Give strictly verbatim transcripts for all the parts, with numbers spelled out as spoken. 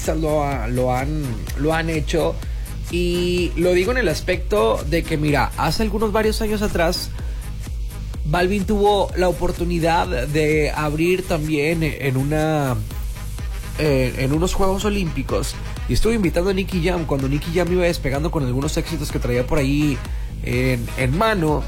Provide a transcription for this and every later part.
artistas lo, ha, lo, han, lo han hecho. Y lo digo en el aspecto de que, mira, hace algunos varios años atrás, Balvin tuvo la oportunidad de abrir también en una eh, en unos Juegos Olímpicos y estuvo invitando a Nicky Jam cuando Nicky Jam iba despegando con algunos éxitos que traía por ahí en, en mano.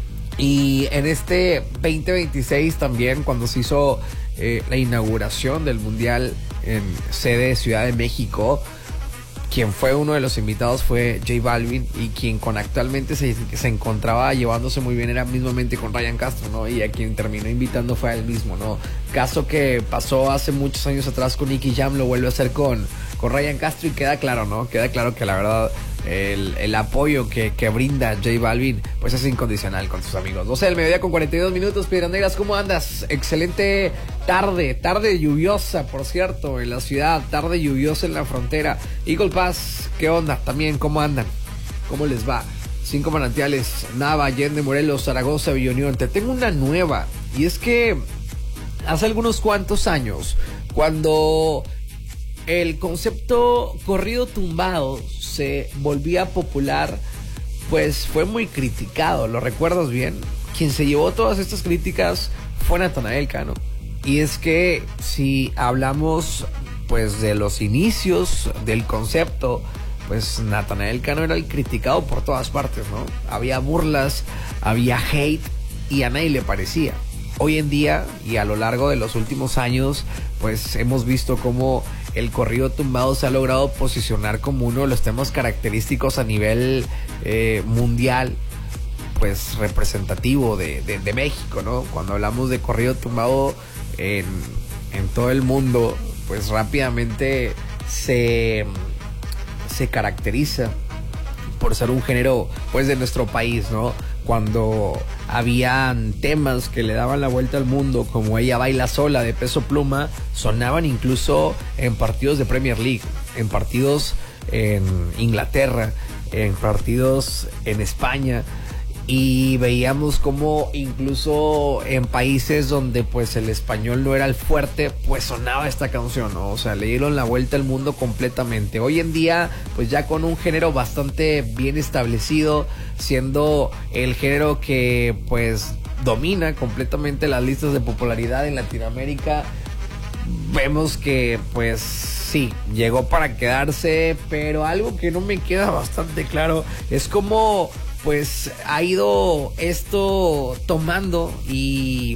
Y en este veinte veintiséis también, cuando se hizo eh, la inauguración del Mundial en sede Ciudad de México, quien fue uno de los invitados fue J Balvin, y quien con actualmente se, se encontraba llevándose muy bien era mismamente con Ryan Castro, ¿no? Y a quien terminó invitando fue a él mismo, ¿no? Caso que pasó hace muchos años atrás con Nicky Jam, lo vuelve a hacer con, con Ryan Castro, y queda claro, ¿no? Queda claro que la verdad el, el apoyo que, que brinda J Balvin pues es incondicional con sus amigos. doce del mediodía con cuarenta y dos minutos. Piedras Negras, ¿cómo andas? Excelente tarde, tarde lluviosa, por cierto, en la ciudad, tarde lluviosa en la frontera. Eagle Pass, ¿qué onda? También, ¿cómo andan? ¿Cómo les va? Cinco Manantiales, Nava, Allende, Morelos, Zaragoza, Villaunión. Te tengo una nueva, y es que hace algunos cuantos años, cuando el concepto corrido tumbado se volvía popular, pues fue muy criticado. ¿Lo recuerdas bien? Quien se llevó todas estas críticas fue Natanael Cano. Y es que si hablamos pues de los inicios del concepto, pues Natanael Cano era el criticado por todas partes, ¿no? Había burlas, había hate, y a nadie le parecía. Hoy en día, y a lo largo de los últimos años, pues hemos visto cómo el corrido tumbado se ha logrado posicionar como uno de los temas característicos a nivel eh, mundial, pues representativo de, de, de México, ¿no? Cuando hablamos de corrido tumbado en, en todo el mundo, pues rápidamente se, se caracteriza por ser un género pues de nuestro país, ¿no? Cuando habían temas que le daban la vuelta al mundo, como Ella Baila Sola de Peso Pluma, sonaban incluso en partidos de Premier League, en partidos en Inglaterra, en partidos en España, y veíamos como incluso en países donde pues el español no era el fuerte, pues sonaba esta canción, ¿no? O sea, le dieron la vuelta al mundo completamente. Hoy en día, pues ya con un género bastante bien establecido, siendo el género que pues domina completamente las listas de popularidad en Latinoamérica, vemos que pues sí, llegó para quedarse, pero algo que no me queda bastante claro es cómo pues ha ido esto tomando y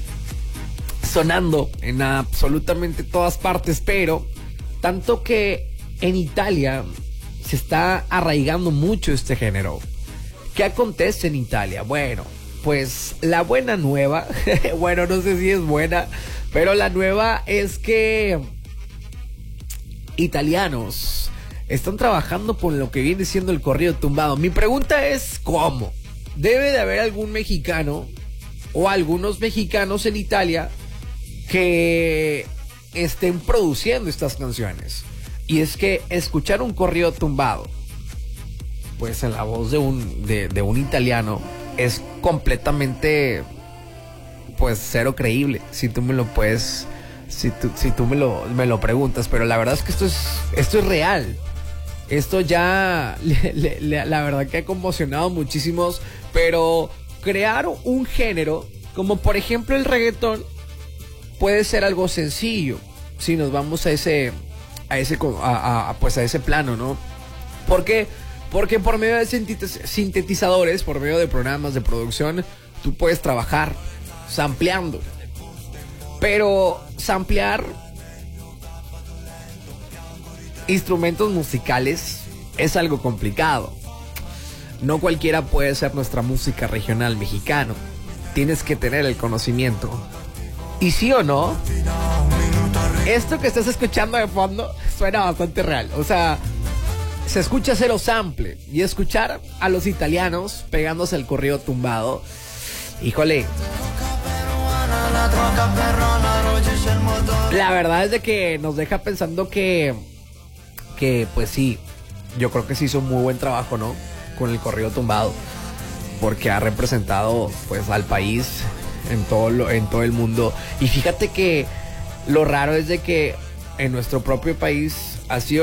sonando en absolutamente todas partes, pero tanto que en Italia se está arraigando mucho este género. ¿Qué acontece en Italia? Bueno, pues la buena nueva, bueno, no sé si es buena, pero la nueva es que italianos están trabajando por lo que viene siendo el corrido tumbado. Mi pregunta es, ¿cómo? Debe de haber algún mexicano o algunos mexicanos en Italia que estén produciendo estas canciones. Y es que escuchar un corrido tumbado, pues en la voz de un, de, de un italiano, es completamente, pues cero creíble, si tú me lo puedes, si tú, si tú me lo, me lo preguntas. Pero la verdad es que esto es, esto es real. Esto ya, le, le, le, la verdad que ha conmocionado muchísimos, pero crear un género, como por ejemplo el reggaetón, puede ser algo sencillo, si nos vamos a ese, a ese, a, a, pues a ese plano, ¿no? ¿Por qué? Porque por medio de sintetizadores, por medio de programas de producción, tú puedes trabajar sampleando. Pero samplear instrumentos musicales es algo complicado. No cualquiera puede ser nuestra música regional mexicano. Tienes que tener el conocimiento. Y sí o no, esto que estás escuchando de fondo suena bastante real. O sea, se escucha cero sample. Y escuchar a los italianos pegándose el corrido tumbado, híjole, la verdad es de que nos deja pensando que que pues sí, yo creo que se hizo un muy buen trabajo, ¿no? Con el corrido tumbado, porque ha representado pues al país en todo lo, en todo el mundo. Y fíjate que lo raro es de que en nuestro propio país ha sido